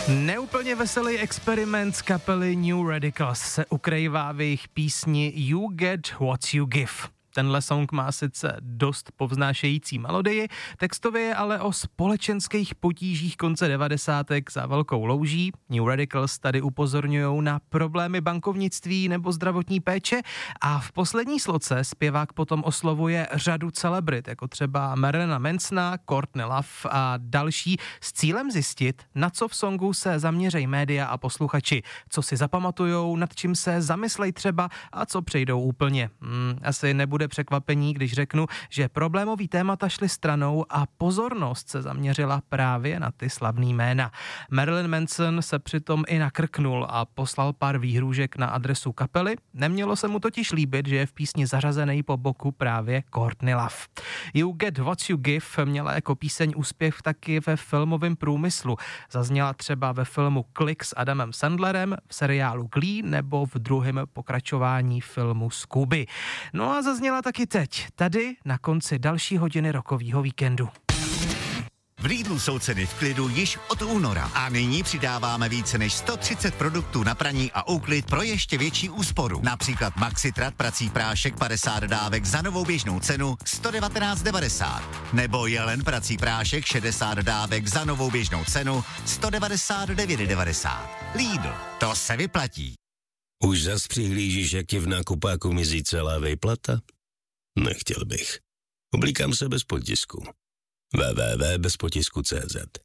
Neúplně veselý experiment z kapely New Radicals se ukrývá v jejich písni You Get What You Give. Tenhle song má sice dost povznášející melodii, textově je ale o společenských potížích konce 90. za velkou louží. New Radicals tady upozorňují na problémy bankovnictví nebo zdravotní péče a v poslední sloce zpěvák potom oslovuje řadu celebrit, jako třeba Marilyna Mansona, Courtney Love a další, s cílem zjistit, na co v songu se zaměří média a posluchači, co si zapamatujou, nad čím se zamyslej třeba a co přejdou úplně. Asi nebude překvapení, když řeknu, že problémový témata šly stranou a pozornost se zaměřila právě na ty slavný jména. Marilyn Manson se přitom i nakrknul a poslal pár výhrůžek na adresu kapely. Nemělo se mu totiž líbit, že je v písni zařazený po boku právě Courtney Love. You Get What You Give měla jako píseň úspěch taky ve filmovém průmyslu. Zazněla třeba ve filmu Click s Adamem Sandlerem, v seriálu Glee nebo v druhém pokračování filmu Scooby. No a zazněla taky teď, tady na konci další hodiny rockovýho víkendu. V Lidlu jsou ceny v klidu již od února a nyní přidáváme více než 130 produktů na praní a úklid pro ještě větší úsporu. Například Maxitrat prací prášek 50 dávek za novou běžnou cenu 119,90 nebo Jelen prací prášek 60 dávek za novou běžnou cenu 199,90. Lidl, to se vyplatí. Už zas přihlížíš, jak ti v nákupáku mizí celá vejplata? Nechtěl bych. Oblíkám se bez potisku. www.bezpotisku.cz